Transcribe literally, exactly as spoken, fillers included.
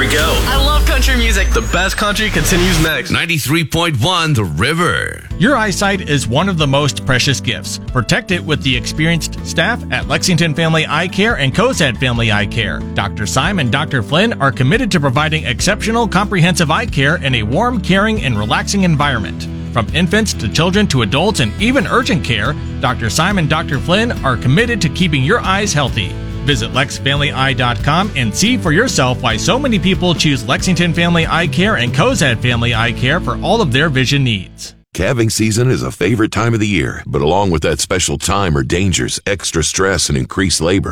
we go. I love country music. The best country continues next. ninety-three point one The River. Your eyesight is one of the most precious gifts. Protect it with the experienced staff at Lexington Family Eye Care and Cozad Family Eye Care. Doctor Syme and Doctor Flynn are committed to providing exceptional comprehensive eye care in a warm, caring, and relaxing environment. From infants to children to adults and even urgent care, Doctor Syme and Doctor Flynn are committed to keeping your eyes healthy. Visit lex family eye dot com and see for yourself why so many people choose Lexington Family Eye Care and Cozad Family Eye Care for all of their vision needs. Calving season is a favorite time of the year, but along with that special time are dangers, extra stress, and increased labor.